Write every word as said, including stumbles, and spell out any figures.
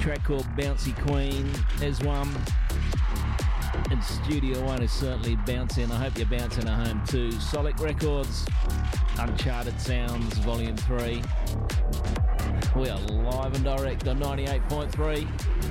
track called Bouncy Queen is one. And Studio One is certainly bouncing. I hope you're bouncing at home too. Solic Records, Uncharted Sounds, Volume three. We are live and direct on ninety-eight point three.